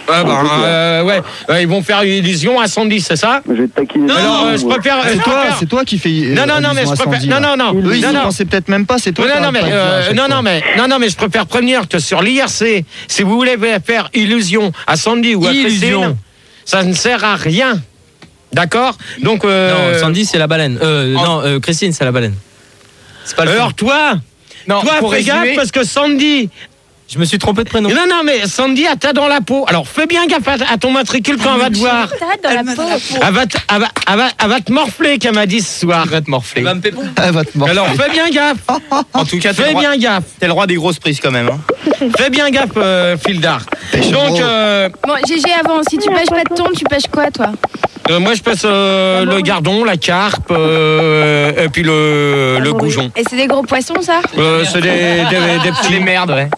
Ils vont faire illusion à Sandy, c'est ça? Je vais te taquiner. Non, je préfère. C'est toi qui fais. Non, mais je préfère. Non. Eux, ils y pensaient peut-être même pas, c'est toi. Non, mais je préfère prévenir que sur l'IRC, si vous voulez faire illusion à Sandy ou à Christine, ça ne sert à rien. D'accord? Donc. Non, Sandy, c'est la baleine. Christine, c'est la baleine. C'est pas le Alors, toi, fais gaffe parce que Sandy. Je me suis trompé de prénom. Non, mais Sandy a t'as dans la peau. Alors fais bien gaffe à ton matricule quand elle va te voir. T'as dans la peau. Elle va te morfler, qu'elle m'a dit ce soir. Elle va te morfler. Elle va te morfler. Alors fais bien gaffe. En tout cas, fais bien gaffe. T'es le roi des grosses prises quand même. Hein. Fais bien gaffe, Fildar. Donc. Bon, GG avant, si tu pêches pas de thon, tu pêches quoi, toi? Moi, je passe le gardon, la carpe, et puis le goujon. Et c'est des gros poissons, ça? C'est des petits merdes, ouais.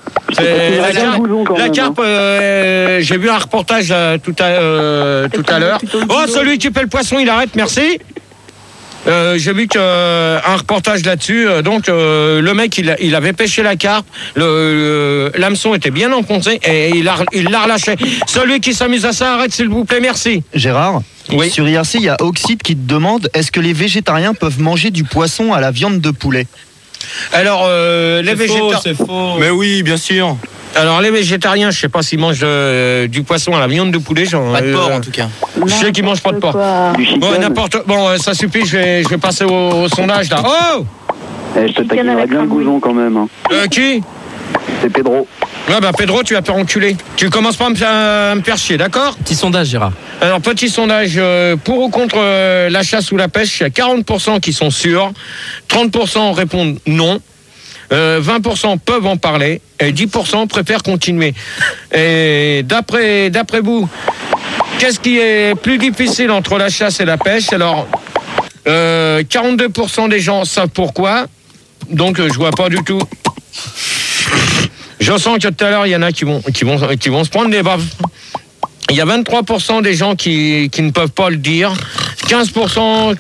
La carpe, j'ai vu un reportage tout à l'heure. Oh, celui qui fait le poisson, il arrête, merci. J'ai vu un reportage là-dessus. Donc, le mec, il avait pêché la carpe. L'hameçon était bien enfoncé et il l'a relâché. Celui qui s'amuse à ça, arrête, s'il vous plaît, merci. Gérard, sur IRC, il y a Oxide qui te demande est-ce que les végétariens peuvent manger du poisson à la viande de poulet? Alors, les végétariens. C'est faux. Mais oui, bien sûr. Alors, les végétariens, je sais pas s'ils mangent du poisson à la viande de poulet. Pas de porc, en tout cas. Je sais qu'ils mangent pas de porc. Bon, ça suffit, je vais passer au sondage, là. Oh! Je te taquinerai bien le goujon, quand même. Qui? C'est Pedro. Ouais, Pedro, tu vas te faire enculer. Tu commences pas à me faire chier, d'accord? Petit sondage, Gérard. Alors, petit sondage, pour ou contre la chasse ou la pêche, il y a 40% qui sont sûrs, 30% répondent non, 20% peuvent en parler, et 10% préfèrent continuer. Et d'après vous, qu'est-ce qui est plus difficile entre la chasse et la pêche? Alors, 42% des gens savent pourquoi, donc je vois pas du tout. Je sens que tout à l'heure, il y en a qui vont se prendre des baffes. Il y a 23% des gens qui ne peuvent pas le dire. 15%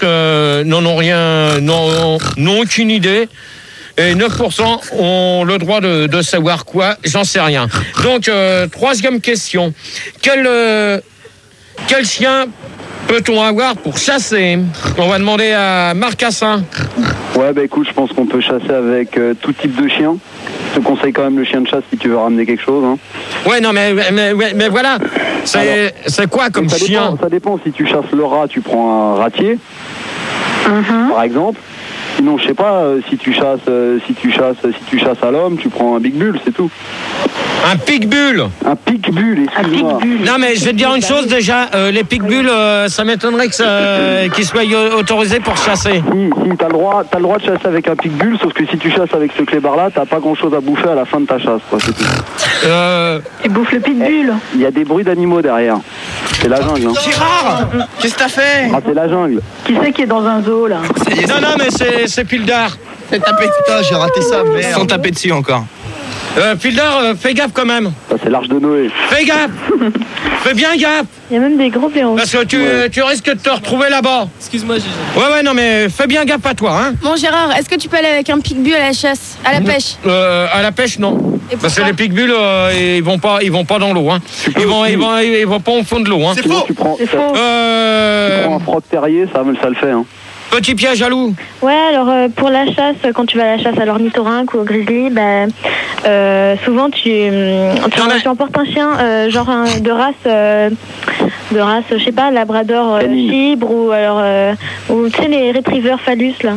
n'ont aucune idée. Et 9% ont le droit de savoir quoi. J'en sais rien. Donc, troisième question. Quel chien peut-on avoir pour chasser? On va demander à Marcassin. Ouais, écoute, je pense qu'on peut chasser avec tout type de chien. Je te conseille quand même le chien de chasse si tu veux ramener quelque chose. Hein. Ouais, non, mais voilà. C'est quoi comme chien? Ça dépend. Si tu chasses le rat, tu prends un ratier, par exemple. Sinon, je sais pas, si tu chasses à l'homme, tu prends un big bull, c'est tout. Un pitbull. Un pitbull, excuse-moi. Non, mais je vais te dire une chose déjà, les pitbulls, ça m'étonnerait qu'ils soient autorisés pour chasser. Si, t'as le droit de chasser avec un pitbull, sauf que si tu chasses avec ce clébard-là, t'as pas grand-chose à bouffer à la fin de ta chasse, quoi, c'est tout. Tu bouffes le pitbull. Il y a des bruits d'animaux derrière. C'est la jungle. Hein. Gérard, qu'est-ce que t'as fait? Ah, c'est la jungle. Qui c'est qui est dans un zoo, là? Non, mais c'est Pildar. Putain, j'ai raté ça, merde. Ils sont tapés dessus encore. Pildar, fais gaffe quand même. Ça, c'est l'Arche de Noé. Fais gaffe. Fais bien gaffe. Il y a même des gros blaireaux. Parce que tu risques de te retrouver là-bas. Excuse-moi, Gégé. Ouais, non, mais fais bien gaffe à toi, hein. Bon, Gérard, est-ce que tu peux aller avec un pitbull à la chasse, à la pêche? À la pêche, non. Parce que les pitbulls, ils vont pas dans l'eau, hein. Ils vont pas au fond de l'eau, hein. C'est faux. Tu prends un froc terrier, ça le fait, hein. Petit piège à loup. Ouais, alors pour la chasse, quand tu vas à la chasse à l'ornithorynque ou au grizzly, souvent tu emportes un chien genre de race, je sais pas, labrador fibre ou alors ou tu sais les retrievers phallus là.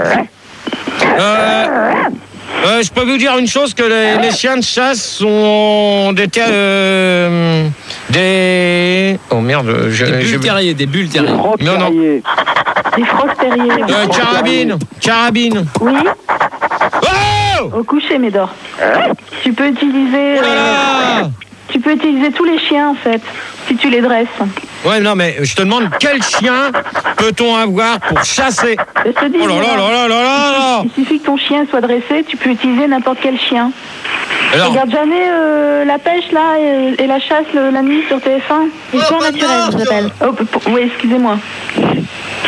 Je peux vous dire une chose, que les chiens de chasse sont des oh merde, des bulles terriers. Non. Des frocs terriers. Carabine. Oui. Oh! Au coucher, Médor. Tu peux utiliser. Tu peux utiliser tous les chiens en fait, si tu les dresses. Ouais, non, mais je te demande quel chien peut-on avoir pour chasser? Je te dis, oh là. Il suffit que ton chien soit dressé, tu peux utiliser n'importe quel chien. Alors... Regarde jamais la pêche là et la chasse la nuit sur TF1. Histoire naturelle, ça s'appelle. Oui, excusez-moi.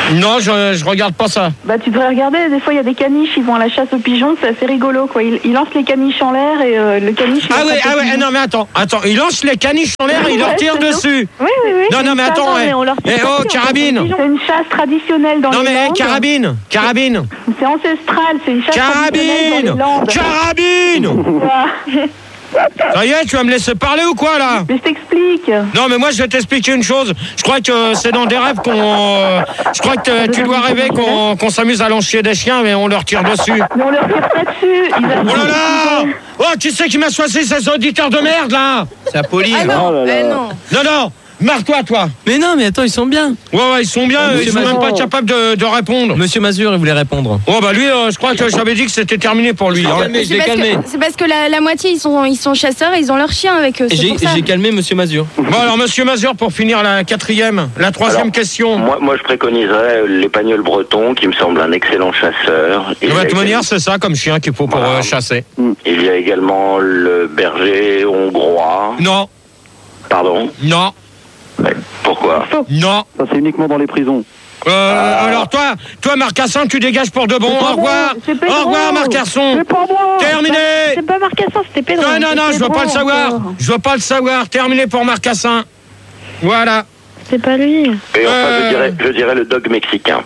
Non, je regarde pas ça. Bah tu devrais regarder, des fois il y a des caniches, ils vont à la chasse aux pigeons, c'est assez rigolo quoi. Ils lancent les caniches en l'air et le caniche... Ah ouais, non mais attends, ils lancent les caniches en l'air et ils leur tirent dessus. Oui. Non mais attends, carabine. C'est une chasse traditionnelle dans les Landes. Non mais carabine. C'est ancestral, c'est une chasse traditionnelle dans les Landes. Carabine. Ça y est, tu vas me laisser parler ou quoi là? Mais je t'explique. Non mais moi je vais t'expliquer une chose. Je crois que c'est dans des rêves je crois que tu dois rêver qu'on s'amuse à lancer des chiens mais on leur tire dessus. Mais on leur tire pas dessus. Oh là là! Oh, tu sais qui m'a choisi ces auditeurs de merde là? C'est Apolline. Ah non, Non, marre-toi toi. Mais non, mais attends, ils sont bien. Ouais, ils sont bien, ils sont même pas capables de répondre. Monsieur Mazur, il voulait répondre. Oh bah lui, je crois que j'avais dit que c'était terminé pour lui. Je l'ai calmé. C'est parce que la moitié ils sont chasseurs et ils ont leur chien avec eux. J'ai calmé Monsieur Mazur. Bon alors Monsieur Mazur, pour finir la troisième question. Moi je préconiserais l'épagneul breton qui me semble un excellent chasseur. De toute manière c'est ça comme chien qu'il faut pour chasser. Il y a également le berger hongrois. Non. Pardon? Non. Mais pourquoi? Non. Ça c'est uniquement dans les prisons. Alors toi Marcassin, tu dégages pour de bon. Au revoir. Au revoir Marcassin. C'est pas moi. Terminé. C'est pas Marcassin, c'était Pedro. Non, je veux pas le savoir. Je veux pas le savoir. Terminé pour Marcassin. Voilà. C'est pas lui. Et enfin je dirais le dog mexicain.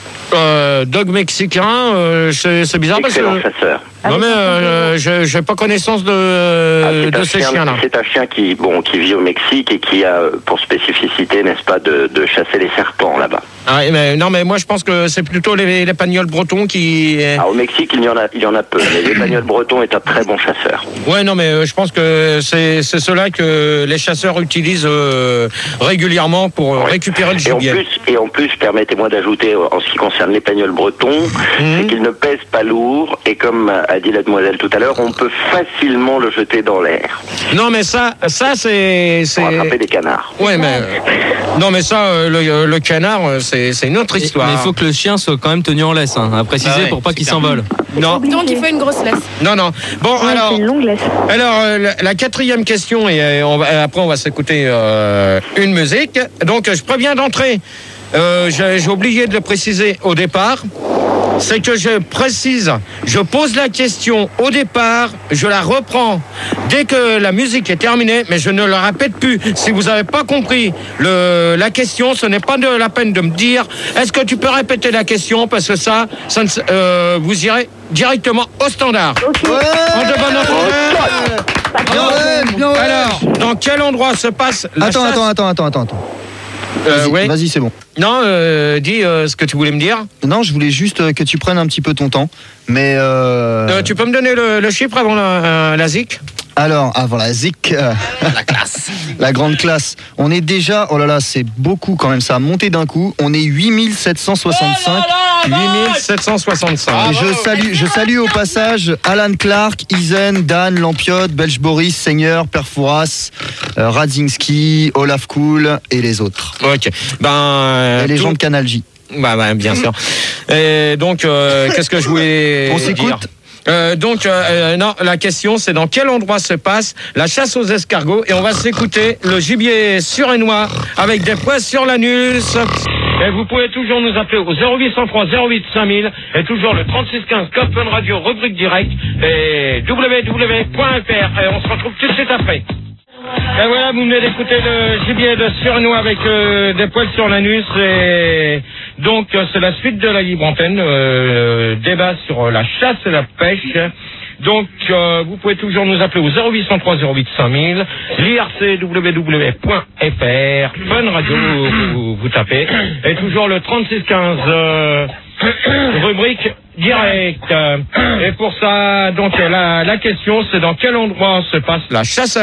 Dog mexicain, c'est bizarre excellent parce que... chasseur. Non mais j'ai pas connaissance de ces chiens-là. C'est un chien qui vit au Mexique et qui a pour spécificité, n'est-ce pas, de chasser les serpents là-bas. Ah, mais moi je pense que c'est plutôt l'épagneul breton qui... Au Mexique il y en a peu, mais l'épagneul breton est un très bon chasseur. Ouais non mais je pense que c'est cela que les chasseurs utilisent régulièrement pour récupérer le gibier. Et en plus, permettez-moi d'ajouter en ce qui concerne l'épagneul breton, c'est qu'il ne pèse pas lourd et comme a dit la demoiselle tout à l'heure, on peut facilement le jeter dans l'air. Non mais ça c'est... Pour attraper des canards. Ouais mais... non mais ça, le canard, c'est une autre histoire. Mais il faut que le chien soit quand même tenu en laisse, à préciser pour pas qu'il s'envole. Non. Donc il faut une grosse laisse. Non. Bon alors... C'est une longue laisse. Alors la quatrième question, et après on va s'écouter une musique. Donc je préviens d'entrée. J'ai oublié de le préciser au départ. C'est que je pose la question au départ, je la reprends dès que la musique est terminée, mais je ne la répète plus. Si vous n'avez pas compris la question, ce n'est pas de la peine de me dire est-ce que tu peux répéter la question, parce que ça vous irez directement au standard. Okay. En de bonne entendeur. Alors, dans quel endroit se passe la chasse... Attends. Ouais. Vas-y, c'est bon. Non, dis ce que tu voulais me dire. Non, je voulais juste que tu prennes un petit peu ton temps. Mais tu peux me donner le chiffre avant la ZIC? Alors, avant la ZIC, la classe. La grande classe. On est déjà, oh là là, c'est beaucoup quand même, ça a monté d'un coup. On est 8765. 8765. Et je salue au passage Alan Clark, Isen, Dan, Lampiot, Belge Boris, Seigneur, Perfouras, Radzinski, Olaf Cool et les autres. Ok. Et les gens de Canal J. Bah, bien sûr. Et donc, qu'est-ce que je voulais On s'écoute dire? Non, la question c'est dans quel endroit se passe la chasse aux escargots, et on va s'écouter le gibier surénois avec des poils sur l'anus. Et vous pouvez toujours nous appeler au 0803 08 5000 et toujours le 3615 Code Fun Radio rubrique direct et www.fr, et on se retrouve tout de suite après. Et voilà, vous venez d'écouter le gibier de surénois avec des poils sur l'anus, et donc c'est la suite de la libre antenne, débat sur la chasse et la pêche. Donc vous pouvez toujours nous appeler au 0803 08 5000, l'IRC www.fr, Fun Radio, vous tapez, et toujours le 3615 rubrique direct. Et pour ça, donc la question c'est dans quel endroit se passe la chasse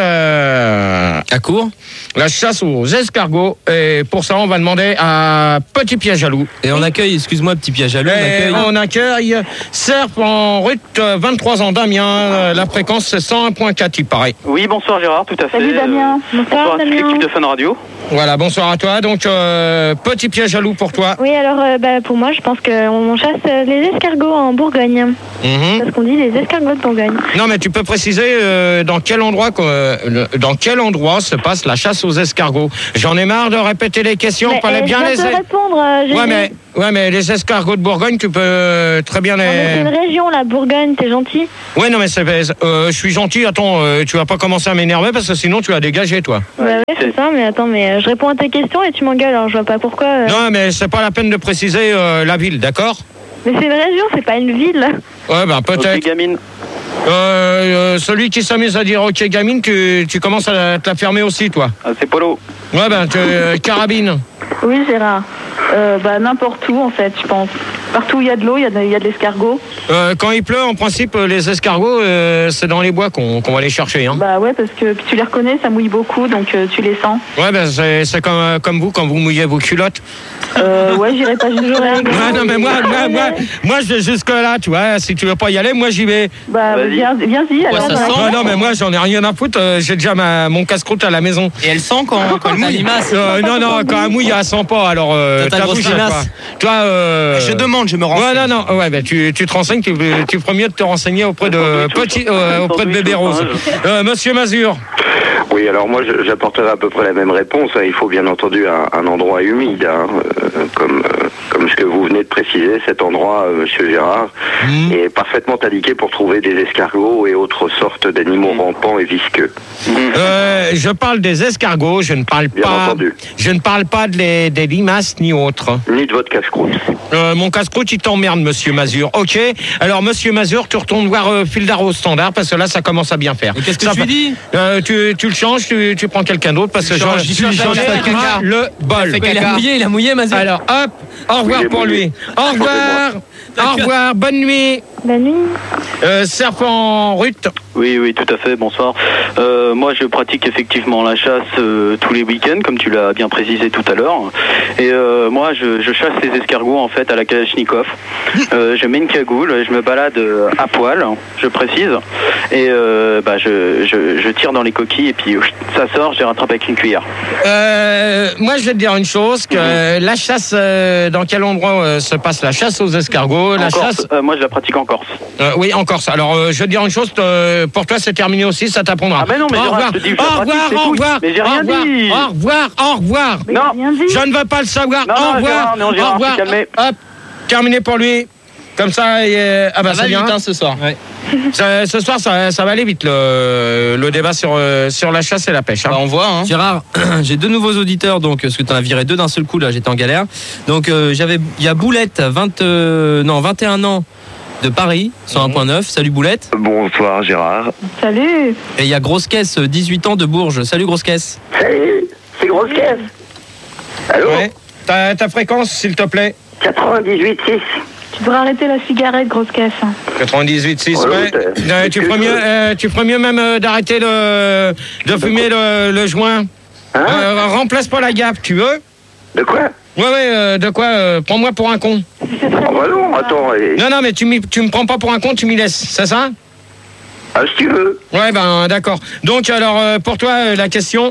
à court, la chasse aux escargots, et pour ça on va demander à Petit Pied Jaloux. Et on accueille, excuse-moi Petit Pied Jaloux, on accueille Serp en route, 23 ans, Damien, la fréquence c'est 101.4 il paraît. Oui, bonsoir Gérard, tout à fait. Salut Damien. Bonsoir à toute l'équipe de Fun Radio. Voilà, bonsoir à toi. Donc Petit Pied Jaloux pour toi. Oui, alors pour moi je pense qu'on chasse les escargots en Bourgogne. Parce qu'on dit les escargots de Bourgogne. Non mais tu peux préciser dans quel endroit se passe la chasse aux escargots? J'en ai marre de répéter les questions. Mais, fallait bien les. Je peux répondre. Ouais, mais les escargots de Bourgogne, tu peux très bien les. Non, mais c'est une région, la Bourgogne, t'es gentil. Ouais, non, mais je suis gentil. Attends, tu vas pas commencer à m'énerver parce que sinon tu vas dégager, toi. Bah ouais, c'est ça, mais attends, mais je réponds à tes questions et tu m'engueules, alors je vois pas pourquoi. Non, mais c'est pas la peine de préciser la ville, d'accord? Mais c'est une région, c'est pas une ville. Ouais, ben peut-être. Ok, gamine. Celui qui s'amuse à dire ok gamine, tu commences à te la fermer aussi, toi. Ah, c'est Polo. Ouais, ben carabine. Oui, Gérard. N'importe où, en fait, je pense. Partout où il y a de l'eau, il y a de l'escargot. Quand il pleut, en principe, les escargots, c'est dans les bois qu'on va les chercher. Hein. Bah ouais, parce que tu les reconnais, ça mouille beaucoup, donc tu les sens. Ouais, ben c'est comme vous quand vous mouillez vos culottes. Ouais, j'irai pas jusque là. Ouais, non, mais moi je vais jusque là, tu vois. Si tu veux pas y aller, moi j'y vais. Bah viens-y. Alors, ouais, non, mais moi j'en ai rien à foutre. J'ai déjà mon casse-croûte à la maison. Et elle sent quand elle mouille. Non, quand elle mouille, elle sent pas. Alors, t'avoues, toi, je demande, je me renseigne. Ouais, non, ouais, bah, tu te renseignes, tu ferais mieux de te renseigner auprès de bébé Rose. Monsieur Mazur. Oui, alors moi j'apporterai à peu près la même réponse. Il faut bien entendu un endroit humide, comme ce que vous venez de préciser. Cet endroit, Monsieur Gérard, est parfaitement indiqué pour trouver des escargots et autres sortes d'animaux rampants et visqueux. Je parle des escargots, je ne parle pas des limaces ni autres. Ni de votre casse-croûte. Mon casse-croûte, il t'emmerde, Monsieur Mazur. Ok. Alors, Monsieur Mazur, tu retournes voir Fildar au standard parce que là, ça commence à bien faire. Et qu'est-ce que tu dis? Tu le changes, tu prends quelqu'un d'autre parce que le bol. Il a mouillé, Mazur. Alors, hop, au revoir pour lui. Au revoir, bonne nuit. Bonne nuit. Serpent Ruth. Oui, tout à fait, bonsoir. Moi, je pratique effectivement la chasse tous les week-ends, comme tu l'as bien précisé tout à l'heure. Et moi, je chasse les escargots, en fait, à la Kalachnikov. Je mets une cagoule, je me balade à poil, je précise. Et je tire dans les coquilles, et puis ça sort, je les rattrape avec une cuillère. Moi, je vais te dire une chose, que la chasse, dans quel endroit se passe la chasse aux escargots? Moi, je la pratique en Corse. Oui, en Corse. Alors, je vais te dire une chose, pour toi, c'est terminé aussi, ça t'apprendra. Ah, mais non, mais au revoir. Au revoir. Mais j'ai rien dit. Au revoir. Non, je ne veux pas le savoir. Au revoir. Au revoir. Hop, terminé pour lui. Comme ça, ça va vient vite ce soir. Ouais. Ce soir, ça va aller vite, le débat sur la chasse et la pêche. Hein. Bah, on voit. Hein. Gérard, j'ai 2 nouveaux auditeurs, donc parce que tu en as viré 2 d'un seul coup, là, j'étais en galère. Donc, il y a Boulette, 21 ans. De Paris, 101.9. Salut Boulette. Bonsoir Gérard. Salut. Et il y a Grosse Caisse, 18 ans de Bourges. Salut Grosse Caisse. Salut, c'est Grosse Caisse. Allô? Ouais. Ta fréquence, s'il te plaît. 98,6. Tu devrais arrêter la cigarette, Grosse Caisse. 98,6, ouais. Tu ferais mieux même d'arrêter de fumer le joint. Hein? Remplace pas la gaffe, tu veux? De quoi? Ouais, de quoi? Prends-moi pour un con. Bah non, attends. Non, mais tu me prends pas pour un con, tu m'y laisses, c'est ça? Ah, si tu veux. Ouais, ben d'accord. Donc, alors, pour toi, la question?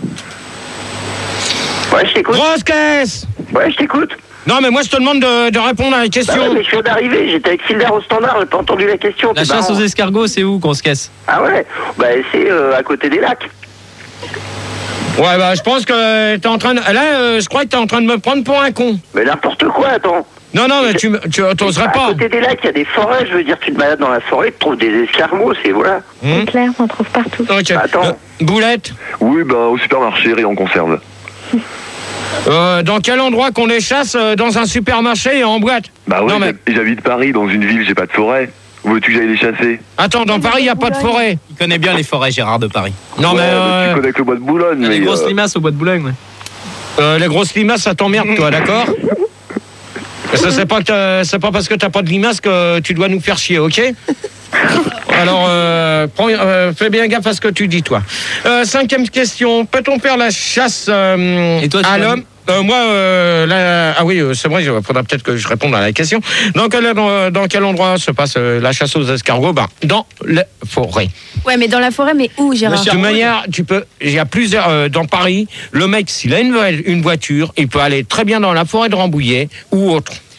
Ouais, je t'écoute. Grosse Caisse! Ouais, je t'écoute. Non, mais moi, je te demande de répondre à la question. Bah ouais, mais je viens d'arriver, j'étais avec Fildar au standard, j'ai pas entendu la question. La chasse aux escargots, c'est où, Grosse Caisse? Ah ouais? Bah, c'est à côté des lacs. Ouais, bah, je pense que t'es en train de... Là, je crois que t'es en train de me prendre pour un con. Mais n'importe quoi, attends. Non, mais tu t'oserais pas. À côté des lacs, il y a des forêts, je veux dire, tu te balades dans la forêt, tu trouves des escargots, c'est voilà. C'est clair, on trouve partout. Ok. Attends. Boulette? Oui, au supermarché, rayon conserve. Dans quel endroit qu'on les chasse? Dans un supermarché et en boîte? Bah ouais, j'habite Paris, dans une ville, j'ai pas de forêt. Où veux-tu que j'aille les chasser? Attends, dans Paris, il n'y a pas de forêt. Il connaît bien les forêts, Gérard, de Paris. Non, mais... Tu connais que le bois de Boulogne. Les grosses limaces au bois de Boulogne, ouais. Les grosses limaces, ça t'emmerde, toi, d'accord? C'est pas parce que t'as pas de limaces que tu dois nous faire chier, ok? Alors, fais bien gaffe à ce que tu dis, toi. 5e question. Peut-on faire la chasse à l'homme? Moi, ah oui, c'est vrai, il faudra peut-être que je réponde à la question. Dans quel endroit se passe la chasse aux escargots? Dans la forêt. Ouais, mais dans la forêt, mais où, Gérard? De toute manière, il y a plusieurs, dans Paris, le mec, s'il a une voiture, il peut aller très bien dans la forêt de Rambouillet ou autre.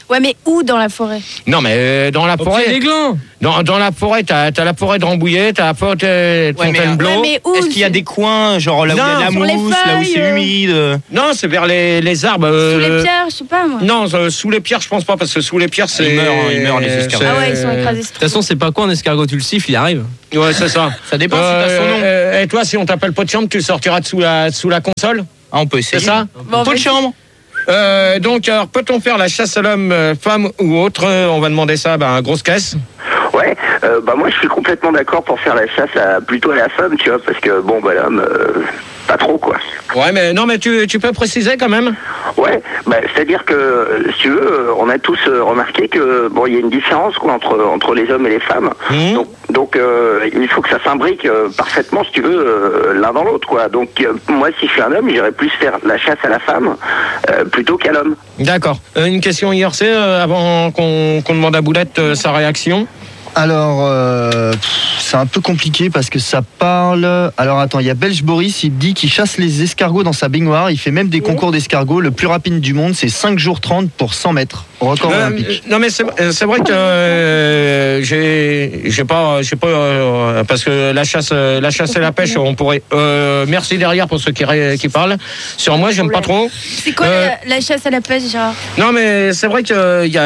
Ouais, mais où dans la forêt? Non, mais dans la forêt. des glands. Dans la forêt, t'as la forêt de Rambouillet, t'as la forêt de Fontainebleau. Ouais, mais où? Est-ce qu'il y a des coins, genre là où il y a de la sur les mousse, là où feuilles, c'est humide? Non, c'est vers les arbres. Sous les pierres, je sais pas moi. Non, sous les pierres, je pense pas, parce que sous les pierres, c'est. Ils meurent, les escargots. Ah ouais, ils sont écrasés. De toute façon, c'est pas quoi un escargot, tu le siffles, il arrive. Ouais, c'est ça. Ça dépend si t'as son nom. Et toi, si on t'appelle pot de chambre, tu sortiras de sous la console? Ah, on peut essayer. C'est ça? Pot de chambre. Donc, alors, peut-on faire la chasse à l'homme, femme ou autre? On va demander ça à grosse caisse. Ouais, moi je suis complètement d'accord pour faire la chasse plutôt à la femme, tu vois, parce que bon, l'homme, pas trop quoi. Ouais, mais non, mais tu peux préciser quand même? Ouais, c'est-à-dire que, si tu veux, on a tous remarqué que bon, il y a une différence quoi, entre les hommes et les femmes. Donc il faut que ça s'imbrique parfaitement, si tu veux, l'un dans l'autre, quoi. Donc moi, si je suis un homme, j'irais plus faire la chasse à la femme plutôt qu'à l'homme. D'accord. Une question IRC avant qu'on demande à Boulette sa réaction. Alors, c'est un peu compliqué parce que ça parle... Alors attends, il y a Belge Boris, il dit qu'il chasse les escargots dans sa baignoire. Il fait même des concours d'escargots. Le plus rapide du monde, c'est 5 jours 30 pour 100 mètres. Record olympique. Non mais c'est vrai que j'ai pas parce que la chasse et la pêche, on pourrait... merci derrière pour ceux qui parlent. Sur moi, j'aime pas trop. C'est quoi la chasse à la pêche, Gérard? Non mais c'est vrai qu'il y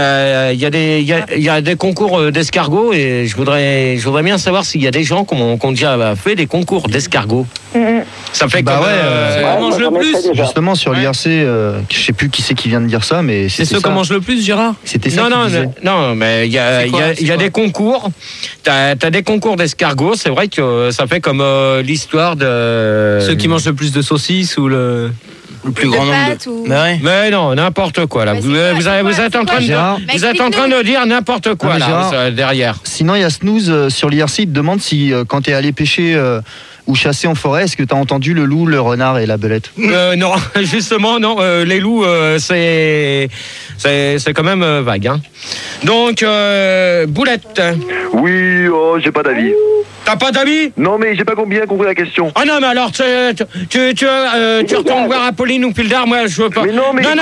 a des concours d'escargots. Et je voudrais bien savoir s'il y a des gens qui ont déjà fait des concours d'escargots. Ça fait bah on mange le plus. Justement sur l'IRC, je sais plus qui c'est qui vient de dire ça, mais c'est ceux qui mangent le plus, Gérard. C'était ça. Non, mais il y a des concours. T'as des concours d'escargots. C'est vrai que ça fait comme l'histoire de ceux qui mangent le plus de saucisses ou le plus grand nombre de... Mais non, n'importe quoi là. Vous êtes en train de dire n'importe quoi là derrière. Sinon, il y a Snooze sur l'IRC, il te demande si quand tu es allé pêcher ou chasser en forêt, est-ce que tu as entendu le loup, le renard et la belette? Non, justement, non. Les loups, c'est quand même vague. Hein. Donc, Boulette. Oui, j'ai pas d'avis. T'as pas d'avis? Non, mais j'ai pas bien compris la question. Ah non, mais alors, tu retournes voir Apolline ou Pildar, moi, je veux pas. Mais non, mais non.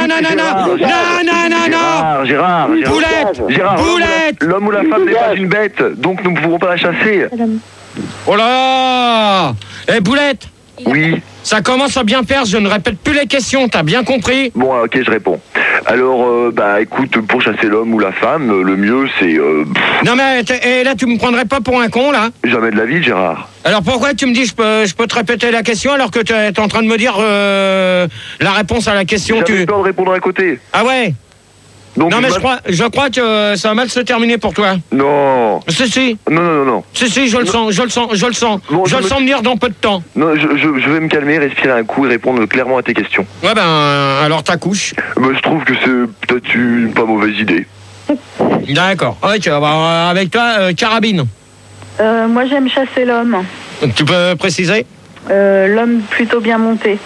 Gérard. Boulette. L'homme ou la femme n'est pas une bête, donc nous ne pouvons pas la chasser. Oh là! Boulette! Oui. Ça commence à bien faire, je ne répète plus les questions, t'as bien compris? Bon, ok, je réponds. Alors, écoute, pour chasser l'homme ou la femme, le mieux c'est... Non mais, et là tu me prendrais pas pour un con, là? Jamais de la vie, Gérard. Alors pourquoi tu me dis je peux te répéter la question alors que tu es en train de me dire la réponse à la question? J'avais peur de répondre à côté. Ah ouais? Donc, non mais je crois que ça va mal se terminer pour toi. Non. Si. Non. Si, je le sens. Bon, je le sens venir dans peu de temps. Non, je vais me calmer, respirer un coup et répondre clairement à tes questions. Ouais alors t'accouches. Je trouve que c'est peut-être une pas mauvaise idée. D'accord. Ok, avec toi, carabine. Moi j'aime chasser l'homme. Tu peux préciser? L'homme plutôt bien monté.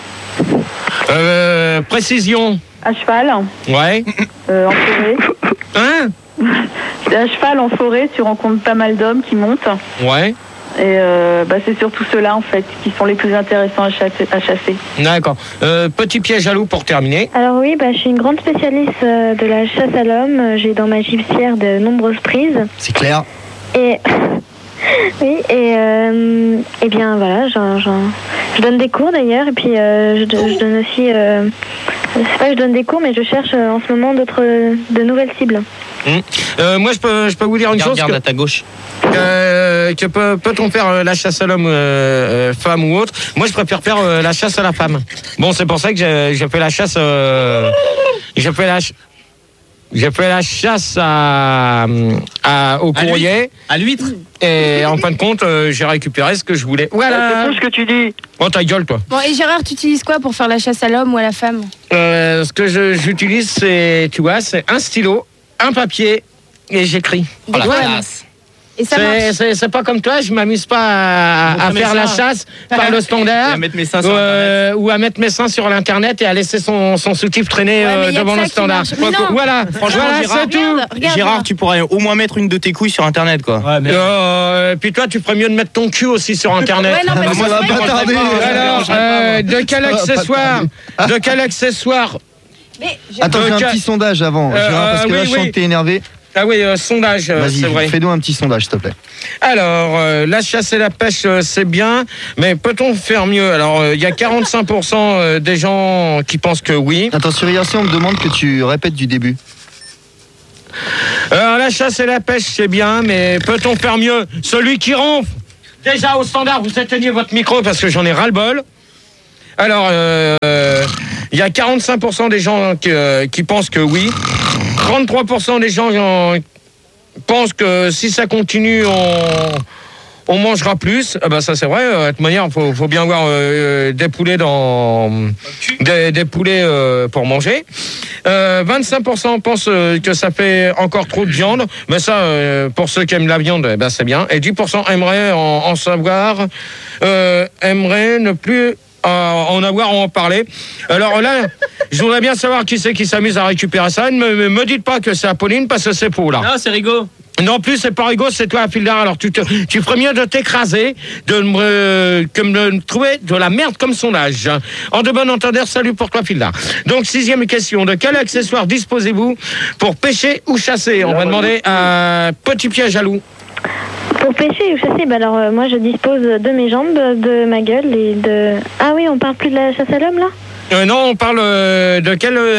Précision. À cheval. Ouais. En forêt. Hein? À cheval en forêt, tu rencontres pas mal d'hommes qui montent. Ouais. Et c'est surtout ceux-là en fait qui sont les plus intéressants à chasser. D'accord. Petit piège à loup pour terminer. Alors oui, je suis une grande spécialiste de la chasse à l'homme. J'ai dans ma gibecière de nombreuses prises. C'est clair. Et oui, et bien voilà, je donne des cours d'ailleurs, et puis je donne aussi, c'est pas que je donne des cours, mais je cherche en ce moment de nouvelles cibles. Moi, je peux vous dire une chose. Regarde à ta gauche. Que peut-on faire la chasse à l'homme, femme ou autre? Moi, je préfère faire la chasse à la femme. Bon, c'est pour ça que j'ai fait la chasse. J'ai fait la chasse au courrier. À l'huître. Et en fin de compte, j'ai récupéré ce que je voulais. Voilà. C'est tout ce que tu dis. Oh, ta gueule, toi. Bon, et Gérard, tu utilises quoi pour faire la chasse à l'homme ou à la femme? Ce que j'utilise, c'est un stylo, un papier, et j'écris. Des classe. Et ça marche. C'est pas comme toi, je m'amuse pas à faire la chasse par le standard, à mettre mes seins sur Internet. ou à mettre mes seins sur l'internet et à laisser son soutif traîner devant le standard. Voilà, franchement, c'est tout. Gérard, tu pourrais au moins mettre une de tes couilles sur Internet, quoi. Ouais, puis toi, tu ferais mieux de mettre ton cul aussi sur Internet. Ouais, non, Moi, ça va pas tarder. Alors, de quel accessoire Attends, j'ai un petit sondage avant, Gérard, parce que là, je sens que t'es énervé. Ah oui, sondage, c'est vrai. Vas-y, fais-nous un petit sondage, s'il te plaît. Alors, la chasse et la pêche, c'est bien, mais peut-on faire mieux? Alors, il y a 45% des gens qui pensent que oui. Attends, sur IRC, on me demande que tu répètes du début. Alors, la chasse et la pêche, c'est bien, mais peut-on faire mieux? Celui qui ronfle, déjà au standard, vous éteignez votre micro parce que j'en ai ras-le-bol. Alors, il y a 45% des gens qui pensent que oui. 33% des gens pensent que si ça continue, on mangera plus. Ah bah ça c'est vrai. De toute manière, faut bien avoir des poulets des poulets pour manger. 25% pensent que ça fait encore trop de viande. Mais ça, pour ceux qui aiment la viande, ben c'est bien. Et 10% aimeraient en savoir, aimeraient ne plus en avoir à en parler. Alors là, je voudrais bien savoir qui c'est qui s'amuse à récupérer ça. Ne me dites pas que c'est Apolline parce que c'est faux là. Non, c'est Rigaud. Non plus, c'est pas Rigaud, c'est toi, Fildar. Alors tu ferais mieux de t'écraser, que de me trouver de la merde comme sondage. En de bon entendeur, salut pour toi, Fildar. Donc, 6e question. De quel accessoire disposez-vous pour pêcher ou chasser? On va demander un petit piège à loup. Pour pêcher ou chasser, bah alors moi je dispose de mes jambes, de ma gueule et de... Ah oui, on parle plus de la chasse à l'homme là? Non, on parle de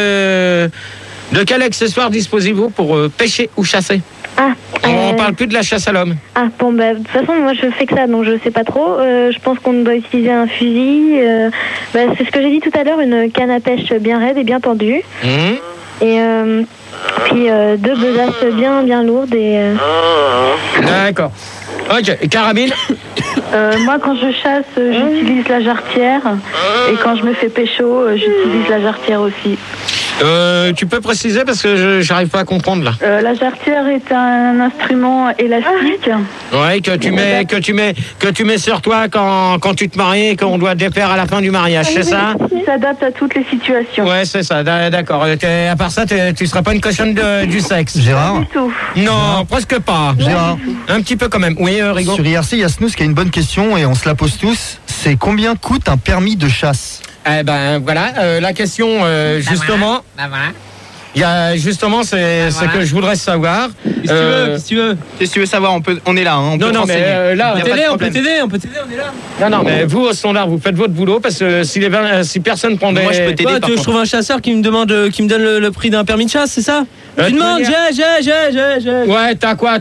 quel accessoire disposez-vous pour pêcher ou chasser? On parle plus de la chasse à l'homme. Ah bon, bah de toute façon moi je fais que ça donc je sais pas trop. Je pense qu'on doit utiliser un fusil. C'est ce que j'ai dit tout à l'heure, une canne à pêche bien raide et bien tendue. Et puis 2 besaces bien lourdes et... D'accord. Ok, carabine. Moi, quand je chasse, j'utilise la jarretière. Et quand je me fais pécho, j'utilise la jarretière aussi. Tu peux préciser parce que j'arrive pas à comprendre là. La jarretière est un instrument élastique. Ouais, que tu mets sur toi quand tu te maries et qu'on doit défaire à la fin du mariage, c'est ça? Il s'adapte à toutes les situations. Ouais, c'est ça, d'accord. À part ça, tu seras pas une cochonne du sexe. Gérard? Pas du tout. Non, presque pas. Gérard? Un petit peu quand même. Oui, Rigaud. Sur IRC, il y a Snooze qui a une bonne question et on se la pose tous. C'est combien coûte un permis de chasse? Eh ben voilà, la question justement. Il y a justement c'est ce que je voudrais savoir. Qu'est-ce que tu veux savoir? On est là. On peut non mais là on peut t'aider, on est là. Non mais vous au standard vous faites votre boulot parce que si personne prend des... Moi je peux t'aider. Je trouve un chasseur qui me donne le prix d'un permis de chasse, c'est ça? Tu demandes, j'ai. Ouais, t'as quoi?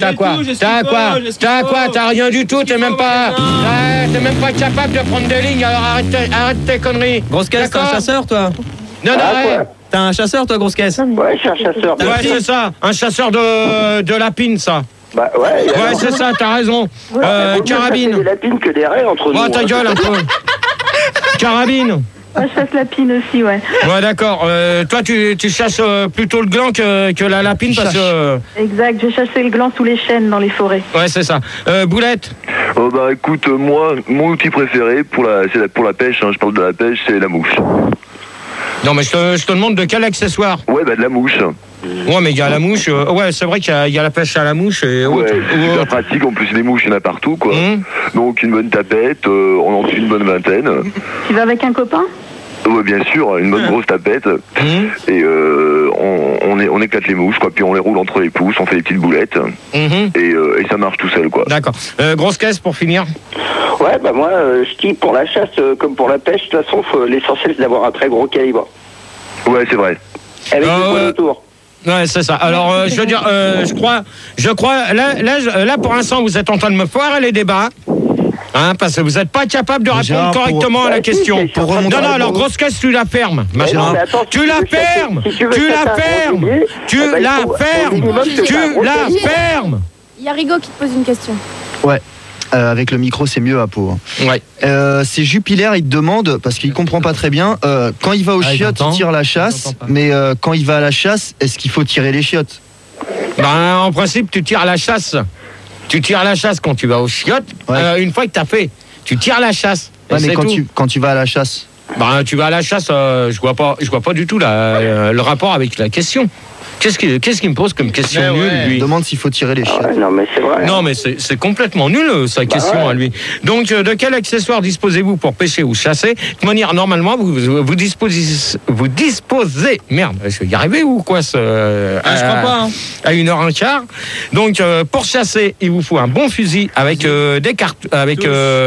T'as rien du tout, t'es même pas capable de prendre des lignes, alors arrête tes conneries. Grosse caisse, t'es un chasseur, toi? Non, arrête. T'es un chasseur, toi, grosse caisse? Ouais, je suis un chasseur. Ouais, c'est ça, un chasseur de lapines, ça. Bah ouais. Ouais, c'est ça, t'as raison. Carabine. Des lapines que des raies entre nous. Ouais, ta gueule un peu. Carabine. Moi, je chasse lapine aussi, ouais. Ouais, d'accord. Toi, tu chasses plutôt le gland que la lapine parce que... Exact, j'ai chassé le gland sous les chênes dans les forêts. Ouais, c'est ça. Boulette? Bah écoute, moi, mon outil préféré pour la pêche, je parle de la pêche, c'est la mouche. Non, mais je te demande de quel accessoire? Ouais, bah de la mouche. Ouais, mais il y a la mouche. Ouais, c'est vrai qu'il y a la pêche à la mouche. Et ouais, c'est super pratique. En plus, les mouches, il y en a partout, quoi. Donc, une bonne tapette, on en suit une bonne vingtaine. Tu vas avec un copain? Ouais, bien sûr, une bonne grosse tapette. Et on éclate les mouches, quoi. Puis on les roule entre les pouces, on fait des petites boulettes. Et ça marche tout seul, quoi. D'accord. Grosse caisse pour finir? Ouais, bah moi, je dis pour la chasse comme pour la pêche, de toute façon, l'essentiel c'est d'avoir un très gros calibre. Ouais, c'est vrai. Avec du bon autour. Ouais, c'est ça. Alors, je veux dire, je crois, là, pour l'instant, vous êtes en train de me foirer les débats. Hein, parce que vous n'êtes pas capable de répondre correctement à la question. Non, alors grosse caisse, tu la fermes. Tu la fermes. Il y a Rigaud qui te pose une question. Ouais. Avec le micro, c'est mieux à peau. Ouais. C'est Jupiler, il te demande, parce qu'il comprend pas très bien, quand il va aux chiottes, il tire la chasse, mais quand il va à la chasse, est-ce qu'il faut tirer les chiottes? Ben, en principe, tu tires la chasse. Tu tires la chasse quand tu vas aux chiottes. Une fois que tu as fait, tu tires la chasse. Ouais, mais quand tu vas à la chasse. Ben, tu vas à la chasse, je vois pas du tout le rapport avec la question. Qu'est-ce qu'il me pose comme question nulle, lui? Il demande s'il faut tirer les chiottes. Non, mais c'est vrai. Non, mais c'est complètement nul, sa question à lui. Donc, de quel accessoire disposez-vous pour pêcher ou chasser? De manière, normalement, vous disposez... Merde, je vais y arriver ou quoi je crois pas. Hein. À 1h15. Donc, pour chasser, il vous faut un bon fusil avec des cartes... Avec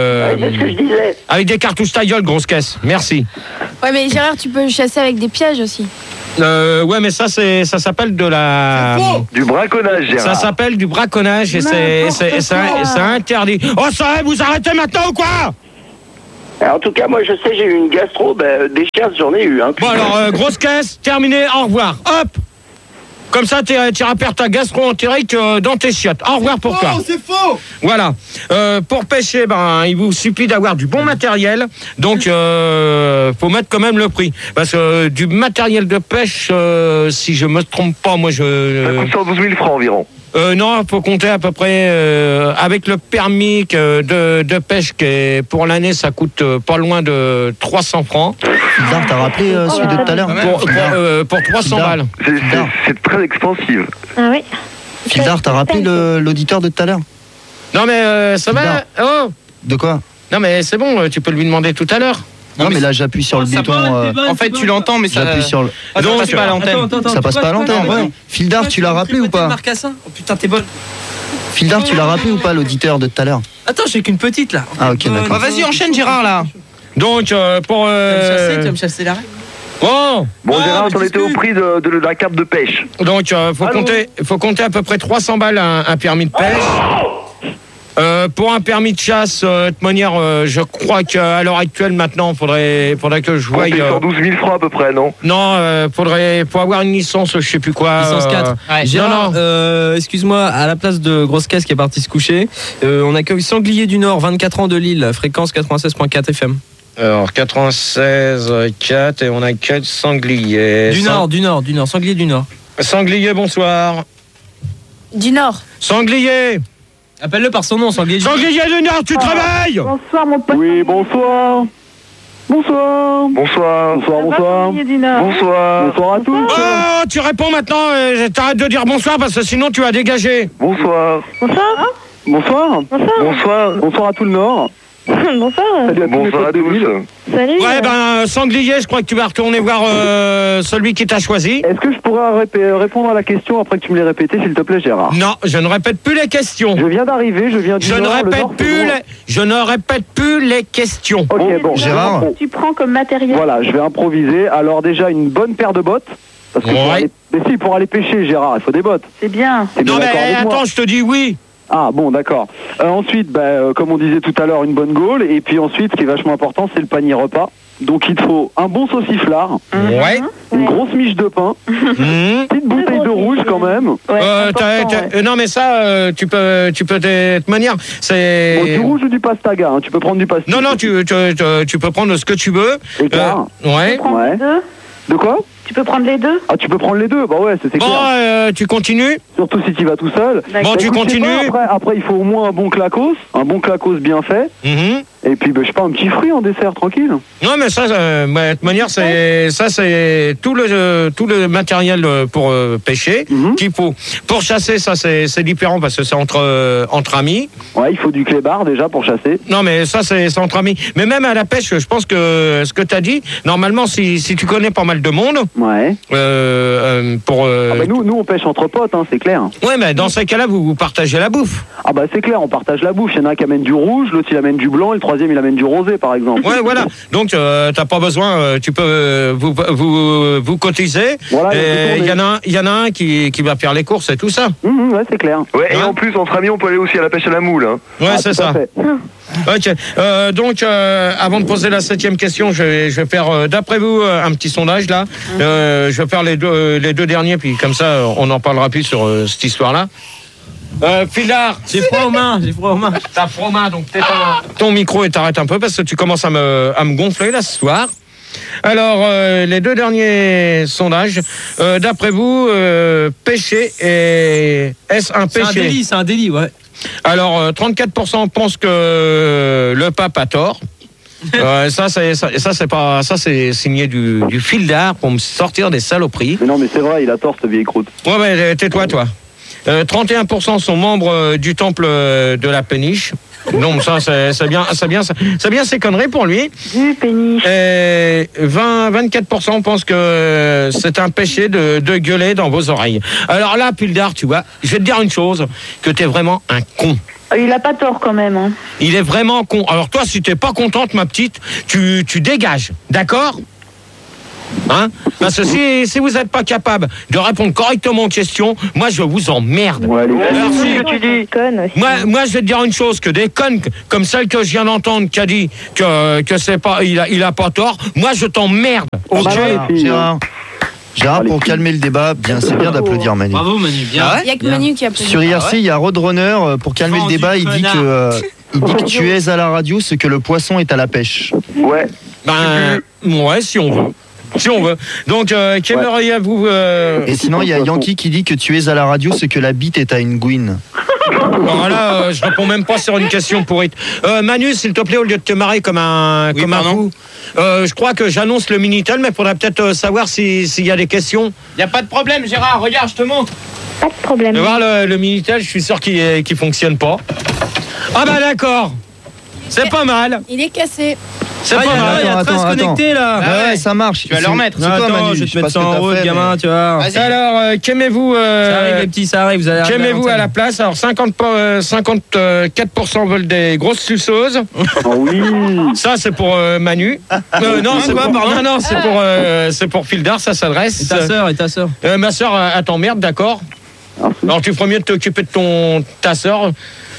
des cartouches ta gueule, grosse caisse. Merci. Ouais, mais Gérard, tu peux chasser avec des pièges aussi. Ouais, mais ça s'appelle du braconnage, Gérard. Ça s'appelle du braconnage et c'est interdit. Oh, ça va, vous arrêtez maintenant ou quoi? En tout cas, moi, je sais, j'ai eu une gastro, des chasses, j'en ai eu. Hein, bon, alors, grosse caisse, terminé, au revoir. Hop! Comme ça, tu iras perdre ta gastro-entérique dans tes chiottes. Au revoir pour toi. Oh, c'est faux! Voilà. Pour pêcher, il vous suffit d'avoir du bon matériel. Donc, faut mettre quand même le prix. Parce que du matériel de pêche, si je me trompe pas, moi, Ça coûte 112 000 francs environ. Non, il faut compter à peu près avec le permis de pêche qui pour l'année, ça coûte pas loin de 300 francs. Fildar, t'as rappelé celui de tout à l'heure pour 300 balles. C'est très expansif. Ah oui. Fildar, t'as rappelé l'auditeur de tout à l'heure? Non, mais ça va. Oh. De quoi? Non, mais c'est bon, tu peux lui demander tout à l'heure. Non, mais là j'appuie sur le bouton. En fait, tu l'entends, mais ça. J'appuie sur le. Ça passe pas à l'antenne. Ça passe pas à l'antenne. Fildar, tu l'as rappelé ou pas? Oh putain, t'es bonne. Fildar, tu l'as rappelé ou pas l'auditeur de tout à l'heure? Attends, j'ai qu'une petite là. Ah, ok, d'accord. Vas-y, enchaîne, Gérard, là. Donc, pour. Tu vas me chasser l'arrêt. Oh. Bon, Gérard, on était au prix de la carte de pêche. Donc, faut compter à peu près 300 balles un permis de pêche. Pour un permis de chasse, de manière, je crois qu'à l'heure actuelle, maintenant, faudrait que je voie. 112 000 francs à peu près, non? Non, pour avoir une licence, je sais plus quoi. Licence 4. Gérard, excuse-moi, à la place de Grosse Caisse qui est partie se coucher, on accueille Sanglier du Nord, 24 ans de Lille, fréquence 96.4 FM. Alors, 96.4 et on accueille Sanglier. Du Nord, Sanglier du Nord. Sanglier, bonsoir. Du Nord. Sanglier. Appelle-le par son nom, Sanglier. Sanglier du Nord, tu te réveilles? Bonsoir, mon pote. Oui, bonsoir. Bonsoir. Bonsoir. Bonsoir. Bonsoir. Bonsoir à tous. Oh, tu réponds maintenant, t'arrêtes de dire bonsoir parce que sinon tu vas dégager. Bonsoir. Bonsoir. Bonsoir. Bonsoir. Bonsoir à tout le Nord. Bonsoir. Salut à tous les Bonsoir à potes de Lille. tous. Salut. Ouais, Sanglier, je crois que tu vas retourner voir celui qui t'a choisi. Est-ce que je pourrais répondre à la question après que tu me l'aies répété, s'il te plaît, Gérard? Non, je ne répète plus les questions. Je viens d'arriver, je viens du Je Nord. ne répète plus les questions. Ok, bon. Gérard. Tu prends comme matériel. Voilà, je vais improviser. Alors déjà, une bonne paire de bottes. Parce que pour aller pêcher, Gérard, il faut des bottes. C'est bien. T'es bien Non mais d'accord avec moi? attends, je te dis oui. Ah bon, d'accord. Ensuite, comme on disait tout à l'heure, une bonne gaule. Et puis ensuite, ce qui est vachement important, c'est le panier repas. Donc il te faut un bon sauciflard, Ouais. une grosse miche de pain, une petite bouteille de rouge quand même. Non mais ça, tu peux de toute manière, c'est. Bon, du rouge ou du pastaga, hein. Tu peux prendre du pastaga. Non, tu peux prendre ce que tu veux. Écart. Ouais. Ouais. De quoi? Tu peux prendre les deux? Ah, tu peux prendre les deux. Bah ouais, c'est Bon, clair. tu continues. Surtout si tu vas tout seul. Bon, tu écoute, continues. je sais pas, après, il faut au moins un bon clacos bien fait. Et puis, je sais pas, un petit fruit en dessert, tranquille. Non, mais ça, de toute manière, c'est tout le matériel pour pêcher qu'il faut. Pour chasser, ça, c'est différent parce que c'est entre amis. Ouais, il faut du clébard déjà pour chasser. Non, mais ça, c'est entre amis. Mais même à la pêche, je pense que ce que tu as dit, normalement, si tu connais pas mal de monde, ouais. Nous, on pêche entre potes, hein, c'est clair. Ouais, mais dans ces cas-là, vous partagez la bouffe. Ah bah c'est clair, on partage la bouffe. Il y en a un qui amène du rouge, l'autre il amène du blanc, et le troisième il amène du rosé, par exemple. Ouais, voilà. Donc t'as pas besoin, tu peux vous cotiser. Voilà, et il y en a un qui va faire les courses et tout ça. Ouais, c'est clair. Ouais, et en plus, entre amis, on peut aller aussi à la pêche à la moule. Hein. Ouais, c'est ça. Ok. Donc, avant de poser la 7e question, je vais faire, d'après vous, un petit sondage là. Je vais faire les deux derniers, puis comme ça, on en parlera plus sur cette histoire-là. Fildar, j'ai froid aux mains. T'as froid aux mains, donc ton micro et t'arrêtes un peu parce que tu commences à me gonfler là ce soir. Alors, les deux derniers sondages. D'après vous, péché, est-ce un péché? C'est un délit, ouais. Alors, 34% pensent que le pape a tort. Ça c'est signé du fil d'art pour me sortir des saloperies. Mais non, mais c'est vrai, il a tort, ce vieille croûte. Ouais, mais tais-toi, toi. 31% sont membres du temple de la péniche. Donc ça, c'est bien ces conneries pour lui. Du péniche. Et 24% pensent que c'est un péché de gueuler dans vos oreilles. Alors là, Pildar, tu vois, je vais te dire une chose, que t'es vraiment un con. Il a pas tort quand même. Hein. Il est vraiment con. Alors toi, si t'es pas contente, ma petite, tu dégages, d'accord ? Hein? Parce que si vous n'êtes pas capable de répondre correctement aux questions, moi je vous emmerde. Ouais, merci. Que tu dis. Moi je vais te dire une chose, que des connes comme celle que je viens d'entendre qui a dit que c'est pas, il a pas tort, moi je t'emmerde. Ok. Gérard, pour calmer le débat, c'est bien d'applaudir Manu. Bravo Manu, bien. Il n'y a que Manu qui applaudit. Sur IRC, il y a Roadrunner, pour calmer le débat, il dit que tu es à la radio ce que le poisson est à la pêche. Ouais. Ouais, si on veut. Si on veut. Donc, qu'aimeriez-vous Et sinon, il y a Yankee qui dit que tu es à la radio ce que la bite est à une gouine. Voilà, je réponds même pas sur une question pourrite. Manu, s'il te plaît, au lieu de te marrer comme un fou, je crois que j'annonce le Minitel, mais il faudrait peut-être savoir s'il y a des questions. Il n'y a pas de problème, Gérard, regarde, je te montre. Pas de problème. Tu vas voir le Minitel, je suis sûr qu'il fonctionne pas. Ah bah d'accord. C'est pas mal. Il est cassé. C'est pas mal. Il y a 13 connectés là. Ouais, ça marche. Tu vas le remettre. C'est toi, Manu. Je vais te mettre ça en route, gamin, tu vois. Alors, qu'aimez-vous Ça arrive les petits, ça arrive, vous allez arriver. Qu'aimez-vous à la place? Alors, 54% veulent des grosses suceuses. Oh oui. Ça, c'est pour Manu. Non, c'est quoi, pardon? Non, c'est pour Pildar, ça s'adresse. Et ta sœur. Ma sœur, elle t'emmerde, d'accord? Alors, tu ferais mieux de t'occuper de ta sœur.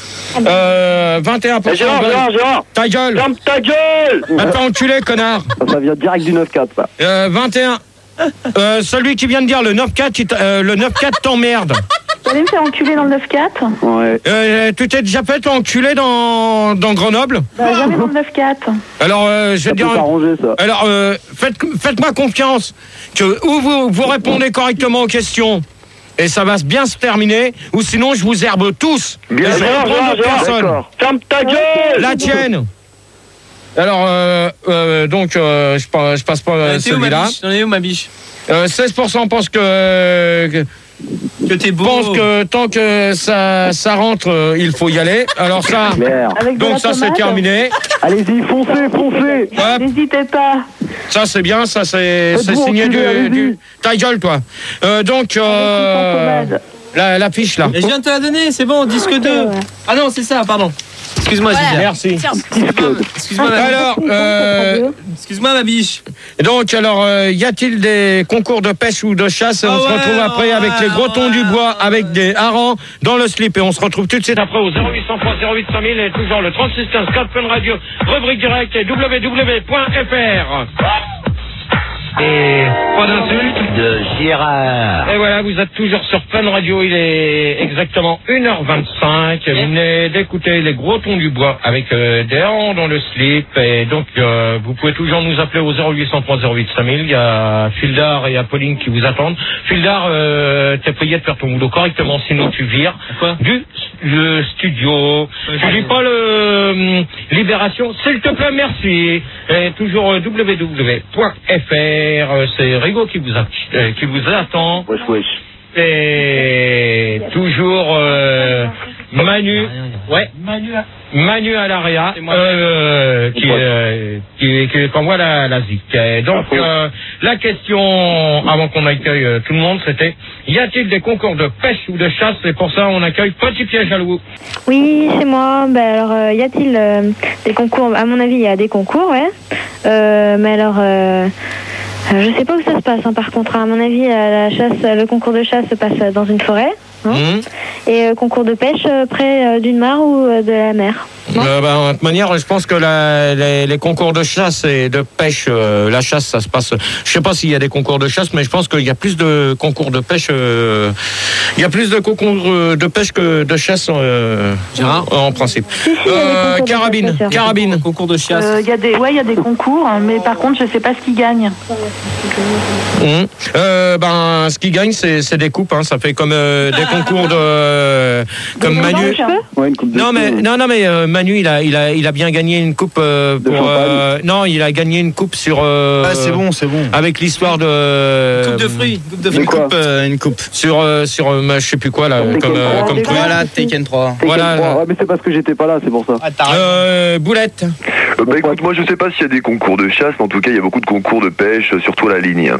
21%. Gérard. Ta gueule. Ferme ta gueule. Va pas enculé, connard. Ça vient direct du 9-4, ça. 21. Celui qui vient de dire le 9-4, le 9-4 t'emmerde. Vous allez me faire enculer dans le 9-4 ? Ouais. Tu t'es déjà fait enculer dans Grenoble? Jamais dans le 9-4. Alors, je vais te dire. Ça. Alors, faites-moi confiance que ou vous répondez correctement aux questions. Et ça va bien se terminer, ou sinon je vous herbe tous. Bien sûr, ferme ta gueule. La tienne. Alors, donc, je passe pas celui-là. J'en ai où ma biche? 16% pensent que t'es beau. Pense que tant que ça rentre, il faut y aller. Alors ça, donc ça c'est terminé. Allez-y, foncez. N'hésitez pas. Ça c'est bien, ça c'est signé du... Ta gueule toi. Donc la fiche là. Et je viens de te la donner, c'est bon, disque 2. Ah non, c'est ça, pardon. Excuse-moi, voilà. Merci. Excuse-moi, alors, excuse-moi, ma biche. Donc, alors, y a-t-il des concours de pêche ou de chasse? On se retrouve après avec les gros tons du bois, avec des harengs dans le slip. Et on se retrouve tout de suite après au 0803 08 5000 et toujours le 36 15 4 Fun Radio, rubrique directe et www.fr. Et pas d'insulte de Gérard. Et voilà, vous êtes toujours sur Fun Radio, il est exactement 1h25. Vous venez d'écouter les gros tons du bois avec des harengs dans le slip. Et donc, vous pouvez toujours nous appeler au 0803 08 5000. Il y a Fildar et Apolline qui vous attendent. Fildar, t'es prié de faire ton boulot correctement, sinon tu vires le studio. Tu dis pas le Libération, s'il te plaît, merci. Et toujours www.fr. C'est Rigo qui vous attend. Wesh. Et toujours Manu. Ouais. Manu à l'AREA qui envoie la ZIC. Donc la question avant qu'on accueille tout le monde, c'était: y a-t-il des concours de pêche ou de chasse? Et pour ça on accueille Petit Piège à loup. Oui, c'est moi. Alors y a-t-il des concours? À mon avis, il y a des concours, ouais. Mais alors je sais pas où ça se passe, hein, par contre. À mon avis, le concours de chasse se passe dans une forêt. Et concours de pêche près d'une mare ou de la mer. De toute manière, je pense que les concours de chasse et de pêche, la chasse, ça se passe. Je sais pas s'il y a des concours de chasse, mais je pense qu'il y a plus de concours de pêche. Il y a plus de concours de pêche que de chasse, en principe. Carabine. Concours de chasse. Il y a des concours, mais par contre, je sais pas ce qui gagne. Ce qui gagne, c'est des coupes. Hein, ça fait comme des concours de comme Manu. Ouais, une coupe de Non mais Manu il a bien gagné une coupe non, il a gagné une coupe sur c'est bon. avec l'histoire de Coupe de fruits. Une coupe. sur je sais plus quoi là comme truc. Voilà, Taken 3. Voilà. Ouais, mais c'est parce que j'étais pas là, c'est pour ça. Boulette. Bah écoute, moi je sais pas s'il y a des concours de chasse, mais en tout cas il y a beaucoup de concours de pêche, surtout à la ligne.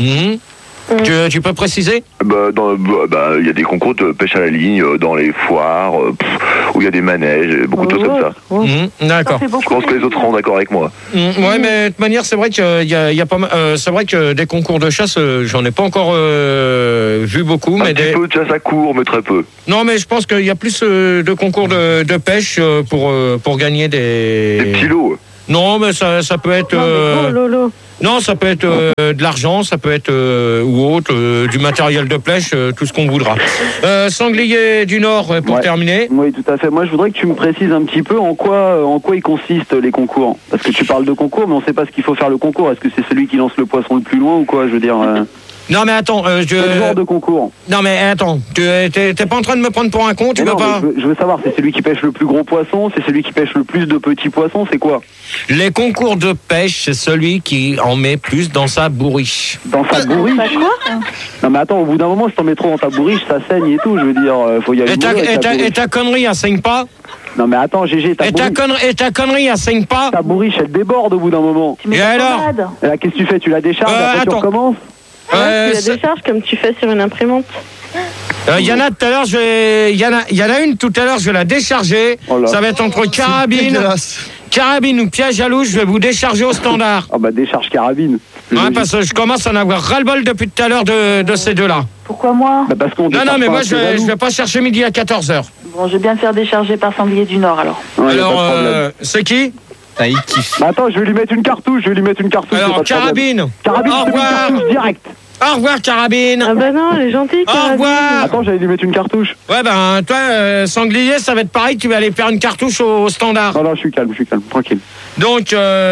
Tu peux préciser? Il y a des concours de pêche à la ligne dans les foires, où il y a des manèges, beaucoup de choses comme ça. D'accord. Je pense que les autres seront d'accord avec moi. Ouais, mais de toute manière, c'est vrai qu'il y a pas mal. C'est vrai que des concours de chasse, j'en ai pas encore vu beaucoup, mais Un petit peu de chasse à court, mais très peu. Non, mais je pense qu'il y a plus de concours de pêche pour gagner des petits lots. Non, mais ça peut être. Non, ça peut être de l'argent, ça peut être ou autre, du matériel de pêche, tout ce qu'on voudra. Sanglier du Nord, pour terminer. Oui, tout à fait. Moi, je voudrais que tu me précises un petit peu en quoi ils consistent les concours. Parce que tu parles de concours, mais on ne sait pas ce qu'il faut faire le concours. Est-ce que c'est celui qui lance le poisson le plus loin ou quoi? Je veux dire. Non mais attends, Quel genre de concours? Non mais attends, t'es pas en train de me prendre pour un con, tu veux pas? Je veux savoir, c'est celui qui pêche le plus gros poisson, c'est celui qui pêche le plus de petits poissons, c'est quoi? Les concours de pêche, c'est celui qui en met plus dans sa bourriche. Dans sa bourriche? Non mais attends, au bout d'un moment, si t'en mets trop dans ta bourriche, ça saigne et tout, je veux dire, faut y aller. Et ta connerie, elle saigne pas? Non mais attends, GG, ta connerie, elle saigne pas? Ta bourriche, elle déborde au bout d'un moment. Et alors? Et là, qu'est-ce que tu fais? Tu la décharges, après tu recommences? Tu la décharges comme tu fais sur une imprimante. Il y en a tout à l'heure, il y en a une tout à l'heure, je vais la décharger. Ça va être entre carabine ou piège à louche, je vais vous décharger au standard. Ah bah décharge carabine. Ouais, parce que je commence à en avoir ras-le-bol depuis tout à l'heure de ces deux-là. Pourquoi moi? Parce qu'on Non, mais moi je vais pas chercher midi à 14h. Bon, je vais bien me faire décharger par Sanglier du Nord alors. Ouais, alors, c'est qui? Il kiffe. Bah attends, je vais lui mettre une cartouche, Alors, carabine. Carabine, au revoir. Direct. Au revoir, carabine. Ah bah non, elle est gentille, carabine. Au revoir. Attends, j'allais lui mettre une cartouche. Ouais, ben, toi, sanglier, ça va être pareil, tu vas aller faire une cartouche au standard. Non, je suis calme, tranquille. Donc,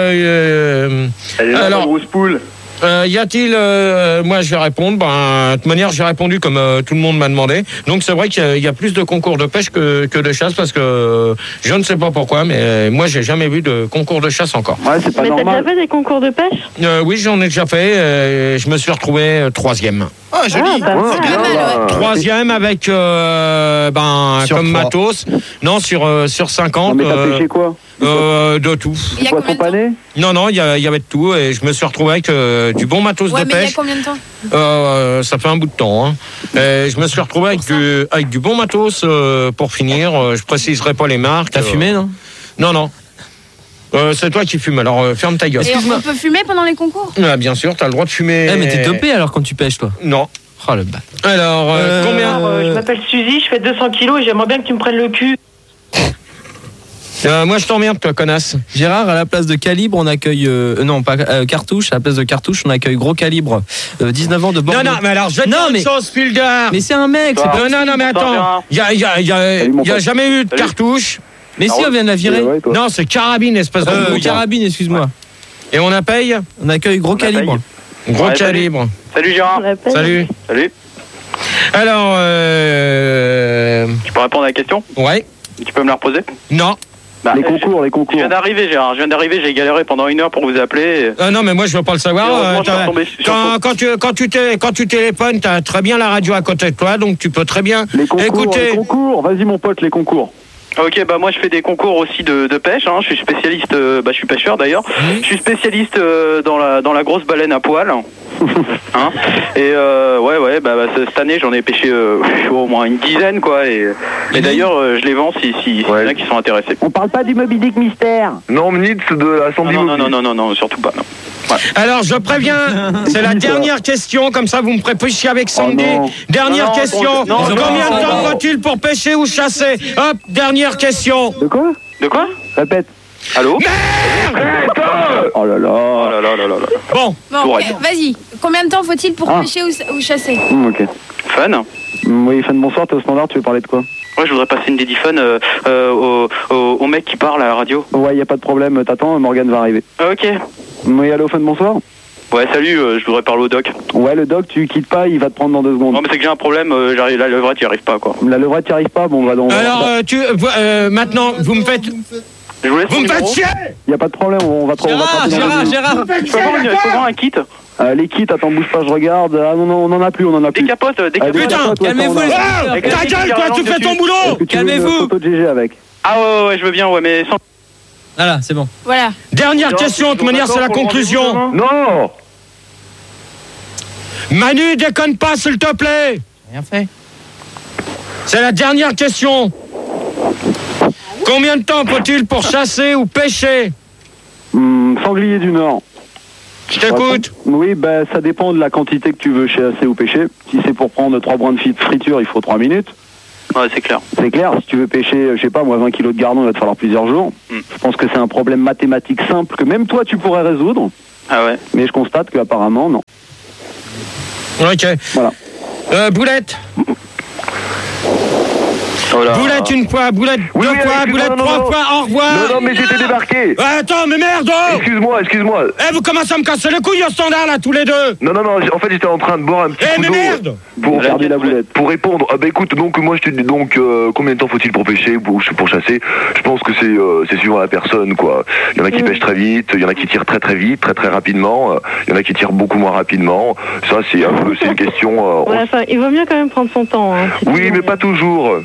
alors, grosse poule. Y a-t-il... moi, je vais répondre. De toute manière, j'ai répondu comme tout le monde m'a demandé. Donc, c'est vrai qu'il y a plus de concours de pêche que de chasse parce que je ne sais pas pourquoi, mais moi, j'ai jamais vu de concours de chasse encore. Ouais, c'est pas normal. Mais t'as déjà fait des concours de pêche? Oui, j'en ai déjà fait. Je me suis retrouvé 3e. Ah, joli. Troisième avec comme matos. Non, sur 50. Non, mais t'as pêché quoi? De tout. Il y a combien de temps? Non, il y avait de tout et je me suis retrouvé avec du bon matos de mais pêche. il y a combien de temps? Ça fait un bout de temps. Hein. Et je me suis retrouvé avec du bon matos pour finir. Je préciserai pas les marques. T'as fumé, non? Non. C'est toi qui fumes, alors ferme ta gueule. Et on peut fumer pendant les concours? Bien sûr, t'as le droit de fumer. Mais t'es dopé alors quand tu pêches, toi? Non. Oh le bas. Alors, combien Je m'appelle Suzy, je fais 200 kilos et j'aimerais bien que tu me prennes le cul. moi je t'emmerde, toi, connasse. Gérard, à la place de calibre, on accueille... non, pas cartouche. À la place de cartouche, on accueille gros calibre. 19 ans de Bordeaux. Non, mais alors, je te dis une chose, Spildar. Mais c'est un mec. Non, mais attends. Il y a jamais eu de cartouche. Mais si, on vient de la virer. Non, c'est carabine, espèce de... Carabine, excuse-moi. Et on paye? On accueille gros calibre. Gros calibre. Salut Gérard. Salut. Alors, Tu peux répondre à la question? Ouais. Tu peux me la reposer? Non. Les concours. Je viens d'arriver, Gérard. J'ai galéré pendant 1 heure pour vous appeler. Non, mais moi, je veux pas le savoir. Quand tu téléphones, t'as très bien la radio à côté de toi, donc tu peux très bien écouter. Les concours. Vas-y, mon pote, les concours. Ok, moi je fais des concours aussi de pêche, hein. Je suis spécialiste, je suis pêcheur d'ailleurs. Je suis spécialiste dans la grosse baleine à poil. Hein. Et cette année j'en ai pêché au moins une dizaine quoi. Et d'ailleurs je les vends si y en a qui sont intéressés. On parle pas du Moby Dick mystère. Non, Nitz de la Sandy Moby. Non, surtout pas. Non. Ouais. Alors je préviens, c'est la dernière question, comme ça vous me ferez pêcher avec Sandy. Dernière question. Combien de temps faut-il pour pêcher ou chasser? Hop, dernière question. De quoi? Répète. Allô? Merde! Oh là là. Bon, ok, vas-y. Combien de temps faut-il pour pêcher ou chasser? Ok. Fun? Oui, Fun, bonsoir, t'es au standard, tu veux parler de quoi? Ouais, je voudrais passer une dédie fun au mec qui parle à la radio. Ouais, y a pas de problème, t'attends, Morgane va arriver. Ok. Oui, allô, Fun, bonsoir. Ouais, salut, je voudrais parler au doc. Ouais, le doc, tu quittes pas, il va te prendre dans 2 secondes. Non, mais c'est que j'ai un problème, la levrette, y arrive pas, quoi. La levrette, y arrive pas, bon, on va donc. Alors, maintenant, vous me faites. Je vous laisse Vous me faites chier! Y a pas de problème, on va te Gérard, Je peux avoir un kit? les kits, attends, bouge pas, je regarde. Ah non, on en a plus. Des capotes, Putain, calmez-vous, les ta gueule, toi, tu fais ton boulot! Calmez-vous. Photo de GG avec. Ah ouais, je veux bien, ouais, mais sans... Voilà, c'est bon. Voilà. Dernière question, de toute manière, c'est la conclusion. Non! Manu, déconne pas, s'il te plaît! Rien fait. C'est la dernière question. Combien de temps faut-il pour chasser ou pêcher? Sanglier du Nord. Je t'écoute. Oui, ça dépend de la quantité que tu veux chasser ou pêcher. Si c'est pour prendre 3 brins de friture, il faut 3 minutes. Ouais, c'est clair. C'est clair, si tu veux pêcher, je sais pas, moi 20 kilos de gardon, il va te falloir plusieurs jours. Je pense que c'est un problème mathématique simple que même toi tu pourrais résoudre. Ah ouais. Mais je constate qu'apparemment, non. Ok. Voilà. Boulette. Voilà. Boulette une fois, Boulette deux fois, Boulette 3 fois, au revoir. Non, mais j'étais débarqué. Attends, mais merde. Excuse-moi. Vous commencez à me casser les couilles au standard là, tous les deux. Non, en fait j'étais en train de boire un petit coup mais d'eau. merde. Pour garder la boulette. Pour répondre, écoute, donc moi je te dis combien de temps faut-il pour pêcher, pour chasser? Je pense que c'est suivant la personne, quoi. Il y en a qui pêchent très vite, il y en a qui tirent très très vite, très très rapidement, il y en a qui tirent beaucoup moins rapidement. Ça c'est une question... il vaut mieux quand même prendre son temps. Hein, oui, mais pas toujours.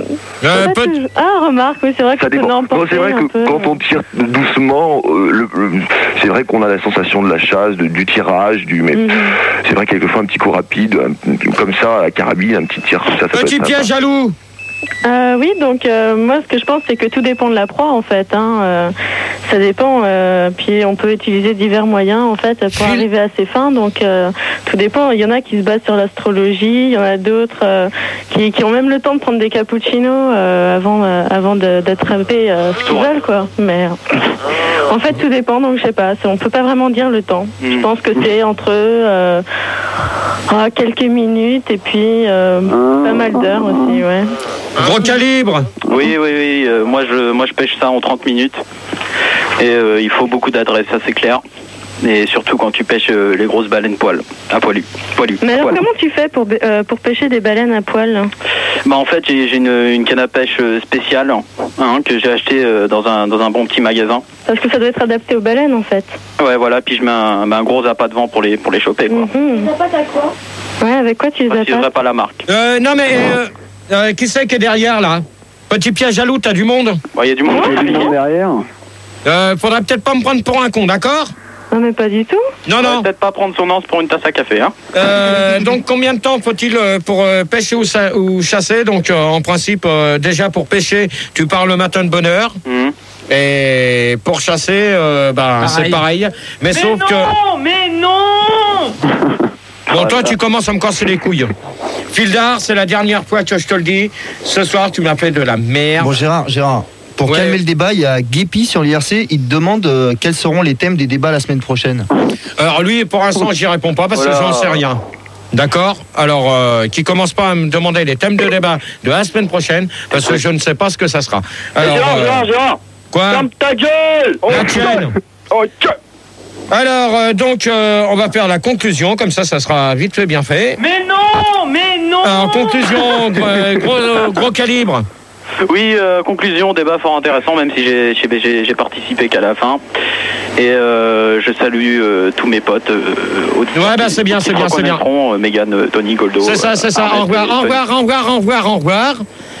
Remarque, oui, c'est vrai que ça dépend. Non, c'est vrai que quand on tire doucement, c'est vrai qu'on a la sensation de la chasse, du tirage, mais c'est vrai quelquefois un petit coup rapide, comme ça, à la carabine, un petit tir, ça petit piège jaloux. Oui, donc moi ce que je pense c'est que tout dépend de la proie en fait. Ça dépend. Puis on peut utiliser divers moyens en fait pour arriver à ses fins. Donc tout dépend. Il y en a qui se basent sur l'astrologie. Il y en a d'autres qui ont même le temps de prendre des cappuccinos avant d'attraper ce qu'ils veulent quoi. Mais en fait tout dépend. Donc je sais pas. On peut pas vraiment dire le temps. Je pense que c'est entre quelques minutes et puis pas mal d'heures aussi. Ouais. Gros calibre. Oui. Moi je pêche ça en 30 minutes. Et il faut beaucoup d'adresse, ça c'est clair. Et surtout quand tu pêches les grosses baleines à poilu. Mais alors comment tu fais pour pêcher des baleines à poil? En fait j'ai une canne à pêche spéciale que j'ai acheté dans un bon petit magasin. Parce que ça doit être adapté aux baleines en fait. Ouais voilà, puis je mets un gros appât devant pour les choper quoi. Les appâts à quoi? Ouais, avec quoi tu les appâtes? Je ne pas la marque. Non mais qui c'est qui est derrière là? Petit piège jaloux, t'as du monde? Il y a du monde derrière. Faudrait peut-être pas me prendre pour un con, d'accord? Non mais pas du tout. Non. Peut-être pas prendre son anse pour une tasse à café. Donc combien de temps faut-il pour pêcher ou chasser? Donc en principe déjà pour pêcher tu pars le matin de bonne heure. Et pour chasser c'est pareil. Mais sauf que... Mais non. Bon toi tu commences à me casser les couilles. Fildar, c'est la dernière fois que je te le dis. Ce soir tu m'as fait de la merde. Bon Gérard. Pour calmer le débat, il y a Guépi sur l'IRC, il te demande quels seront les thèmes des débats la semaine prochaine. Alors lui, pour l'instant, j'y réponds pas parce que j'en sais rien. D'accord? Alors, qui commence pas à me demander les thèmes de débat de la semaine prochaine parce que je ne sais pas ce que ça sera. Alors, Gérard quoi? Ferme ta gueule! La tienne. Alors, on va faire la conclusion, comme ça sera vite fait, bien fait. Mais non. Alors, conclusion, gros calibre. Oui, conclusion, débat fort intéressant, même si j'ai participé qu'à la fin. Et je salue tous mes potes. C'est bien. Mégane, Tony, Goldo. C'est ça. Au revoir.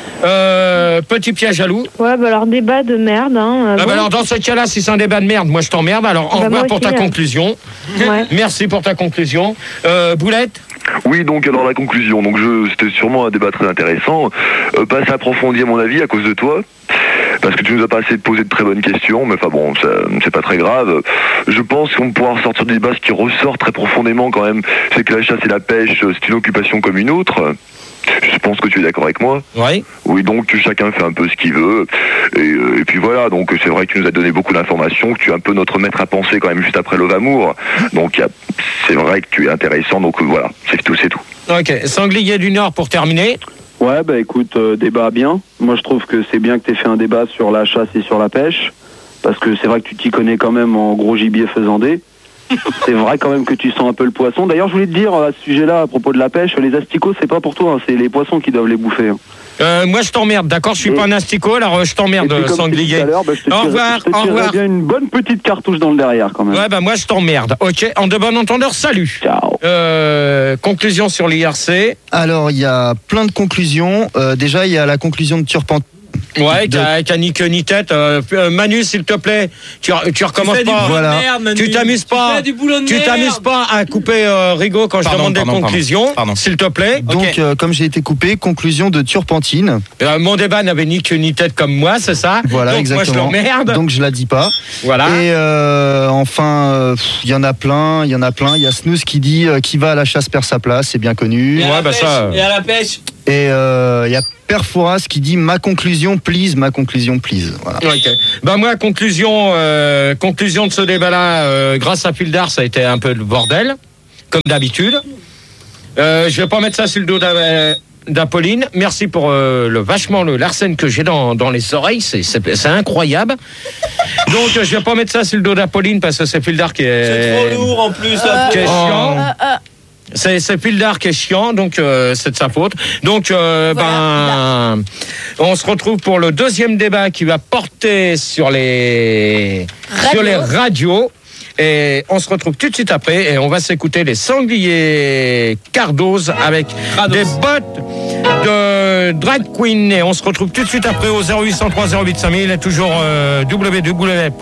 Petit piège jaloux. Ouais, alors débat de merde. Alors dans ce cas-là, si c'est un débat de merde, moi je t'emmerde. Alors au revoir pour ta conclusion. Ouais. Merci pour ta conclusion. Boulette. Oui, donc alors la conclusion, c'était sûrement un débat très intéressant, pas assez approfondi à mon avis à cause de toi, parce que tu nous as pas assez posé de très bonnes questions, mais enfin bon, c'est pas très grave. Je pense qu'on pourra ressortir du débat, ce qui ressort très profondément quand même, c'est que la chasse et la pêche, c'est une occupation comme une autre. Je pense que tu es d'accord avec moi. Oui. Oui, donc chacun fait un peu ce qu'il veut. Et puis voilà, donc c'est vrai que tu nous as donné beaucoup d'informations, que tu es un peu notre maître à penser quand même juste après Lovamour. Donc c'est vrai que tu es intéressant, donc voilà, c'est tout. Ok, Sanglier du Nord pour terminer. Ouais, écoute, débat bien. Moi je trouve que c'est bien que tu aies fait un débat sur la chasse et sur la pêche, parce que c'est vrai que tu t'y connais quand même en gros gibier faisandé. c'est vrai quand même que tu sens un peu le poisson. D'ailleurs, je voulais te dire à ce sujet-là, à propos de la pêche, les asticots, c'est pas pour toi, hein, c'est les poissons qui doivent les bouffer. Moi je t'emmerde, d'accord? Je suis pas un asticot, alors je t'emmerde, sanglier. Au revoir, au revoir. Bien une bonne petite cartouche dans le derrière quand même. Ouais, bah moi je t'emmerde. Ok, en de bon entendeur, salut. Ciao. Conclusion sur l'IRC. Alors, il y a plein de conclusions. Déjà, il y a la conclusion de Turpentine. Ouais, qu'à ni queue ni tête. Manu, s'il te plaît, tu recommences pas. Voilà. Tu t'amuses pas. Tu t'amuses pas à couper Rigaud quand je demande des conclusions. S'il te plaît. Donc, comme j'ai été coupé, conclusion de Turpentine. Mon débat n'avait ni queue ni tête comme moi, c'est ça? Voilà, donc, exactement. Moi, je l'emmerde. Donc, je la dis pas. Voilà. Et enfin, il y en a plein. Il y a Snooze qui dit qui va à la chasse perd sa place, c'est bien connu. Et à la pêche. Et il y a Père Fouras qui dit ma conclusion, please. Voilà. Ok. Bah moi, conclusion de ce débat-là, grâce à Fildar, ça a été un peu le bordel, comme d'habitude. Je vais pas mettre ça sur le dos d'Apolline. Merci pour le l'arsène que j'ai dans les oreilles, c'est incroyable. Donc je vais pas mettre ça sur le dos d'Apolline parce que c'est Fildar qui est. C'est trop lourd en plus. Qui est chiant. C'est Fildar qui est chiant, donc c'est de sa faute. Donc, on se retrouve pour le deuxième débat qui va porter sur les radios. Et on se retrouve tout de suite après et on va s'écouter les sangliers Cardoz avec des bottes de drag queen. Et on se retrouve tout de suite après au 0803 08 5000 et toujours www.